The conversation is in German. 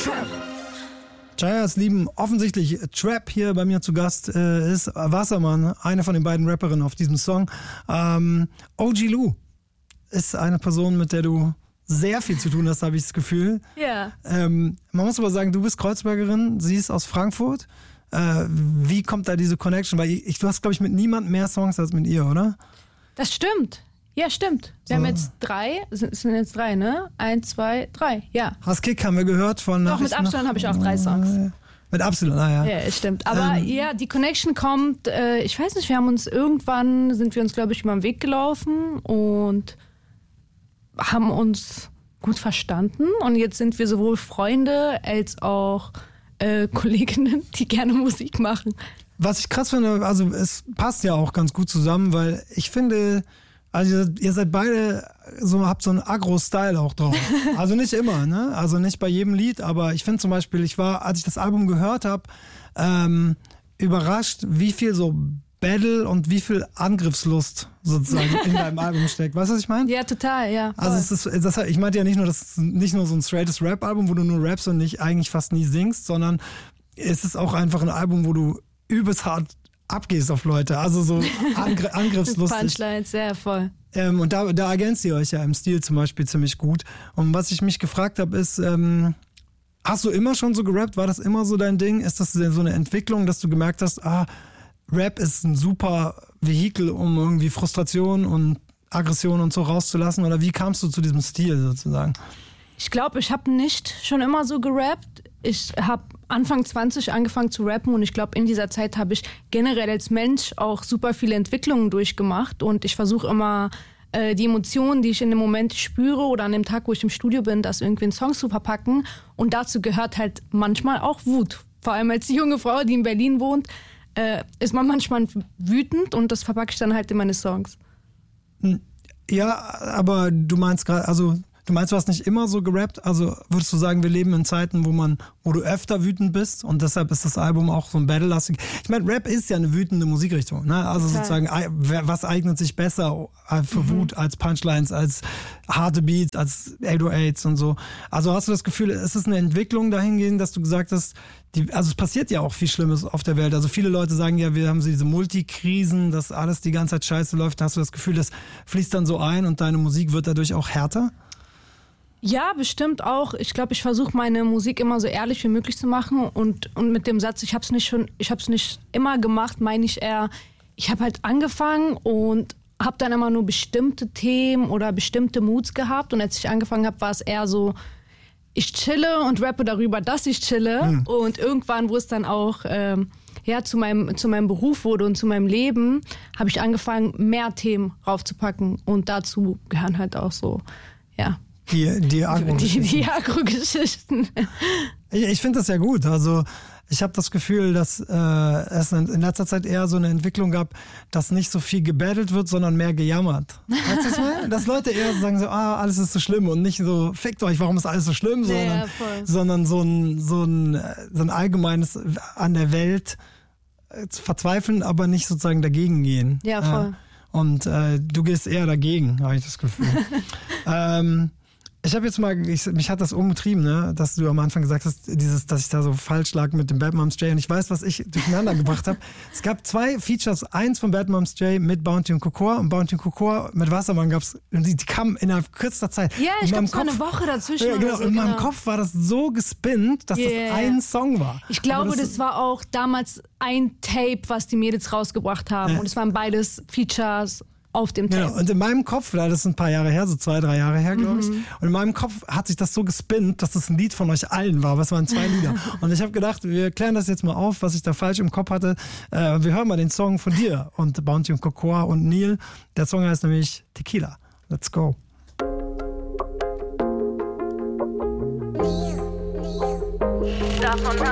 Jayas lieben offensichtlich Trap. Hier bei mir zu Gast ist Wassermann, eine von den beiden Rapperinnen auf diesem Song. OG Lou ist eine Person, mit der du sehr viel zu tun hast, habe ich das Gefühl. Ja. Man muss aber sagen, du bist Kreuzbergerin, sie ist aus Frankfurt. Wie kommt da diese Connection? Weil du hast, glaube ich, mit niemandem mehr Songs als mit ihr, oder? Das stimmt. Ja, stimmt. Wir haben jetzt 3, sind jetzt 3, ne? 1, 2, 3, ja. Hasskick haben wir gehört von... Doch, mit Abstand habe ich auch 3 Songs. Mit Abstand, ja. Ja, stimmt. Aber ja, die Connection kommt, ich weiß nicht, sind wir uns, glaube ich, über den Weg gelaufen und haben uns gut verstanden. Und jetzt sind wir sowohl Freunde als auch Kolleginnen, die gerne Musik machen. Was ich krass finde, also es passt ja auch ganz gut zusammen, weil ich finde... Also ihr seid beide habt so einen Agro-Style auch drauf. Also nicht immer, ne? Also nicht bei jedem Lied, aber ich finde zum Beispiel, als ich das Album gehört habe, überrascht, wie viel so Battle und wie viel Angriffslust sozusagen in deinem Album steckt. Weißt du, was ich meine? Ja, total, ja. Voll. Also ich meinte ja nicht nur, das ist nicht nur so ein straightes Rap-Album, wo du nur rappst und nicht eigentlich fast nie singst, sondern es ist auch einfach ein Album, wo du übelst hart abgehst auf Leute, also so angriffslustig. Punchlines, sehr voll. Und da ergänzt ihr euch ja im Stil zum Beispiel ziemlich gut. Und was ich mich gefragt habe, ist, hast du immer schon so gerappt? War das immer so dein Ding? Ist das so eine Entwicklung, dass du gemerkt hast, Rap ist ein super Vehikel, um irgendwie Frustration und Aggression und so rauszulassen? Oder wie kamst du zu diesem Stil sozusagen? Ich glaube, ich habe nicht schon immer so gerappt. Ich habe Anfang 20 angefangen zu rappen und ich glaube, in dieser Zeit habe ich generell als Mensch auch super viele Entwicklungen durchgemacht und ich versuche immer die Emotionen, die ich in dem Moment spüre oder an dem Tag, wo ich im Studio bin, das irgendwie in Songs zu verpacken und dazu gehört halt manchmal auch Wut. Vor allem als junge Frau, die in Berlin wohnt, ist man manchmal wütend und das verpacke ich dann halt in meine Songs. Ja, aber du meinst gerade, du hast nicht immer so gerappt? Also würdest du sagen, wir leben in Zeiten, wo du öfter wütend bist und deshalb ist das Album auch so ein Battle-lastig? Ich meine, Rap ist ja eine wütende Musikrichtung, ne? Also sozusagen, was eignet sich besser für Wut als Punchlines, als harte Beats, als 808s und so? Also hast du das Gefühl, ist es eine Entwicklung dahingehend, dass du gesagt hast, also es passiert ja auch viel Schlimmes auf der Welt. Also viele Leute sagen ja, wir haben so diese Multikrisen, dass alles die ganze Zeit scheiße läuft. Hast du das Gefühl, das fließt dann so ein und deine Musik wird dadurch auch härter? Ja, bestimmt auch. Ich glaube, ich versuche meine Musik immer so ehrlich wie möglich zu machen und mit dem Satz, ich hab's nicht immer gemacht, meine ich eher, ich habe halt angefangen und habe dann immer nur bestimmte Themen oder bestimmte Moods gehabt und als ich angefangen habe, war es eher so, ich chille und rappe darüber, dass ich chille und irgendwann, wo es dann auch zu meinem Beruf wurde und zu meinem Leben, habe ich angefangen, mehr Themen raufzupacken und dazu gehören halt auch so, ja. Die Agro-Geschichten. Ich finde das ja gut. Also ich habe das Gefühl, dass es in letzter Zeit eher so eine Entwicklung gab, dass nicht so viel gebattelt wird, sondern mehr gejammert. Weißt du das mal? Dass Leute eher sagen so, alles ist so schlimm und nicht so, fickt euch, warum ist alles so schlimm, sondern so ein allgemeines an der Welt verzweifeln, aber nicht sozusagen dagegen gehen. Ja, voll. Und du gehst eher dagegen, habe ich das Gefühl. Ich habe jetzt mal, mich hat das umgetrieben, ne, dass du am Anfang gesagt hast, dass ich da so falsch lag mit dem Bad Moms J. Und ich weiß, was ich durcheinander gebracht habe. Es gab 2 Features, eins von Bad Moms J mit Bounty und Kokor und Bounty und Kokor mit Wassermann gab's. Die kamen innerhalb kürzester Zeit. Ja, ich glaube, es war eine Woche dazwischen. Ja, genau. In meinem Kopf war das so gespinnt, dass das ein Song war. Ich glaube, das war auch damals ein Tape, was die Mädels rausgebracht haben. Und es waren beides Features auf dem Tape. Genau. Und in meinem Kopf, das ist ein paar Jahre her, so 2, 3 Jahre her, glaube ich. Und in meinem Kopf hat sich das so gespinnt, dass das ein Lied von euch allen war. Aber es waren 2 Lieder. Und ich habe gedacht, wir klären das jetzt mal auf, was ich da falsch im Kopf hatte. Wir hören mal den Song von dir und Bounty und Kokor und Neil. Der Song heißt nämlich Tequila. Let's go. Davon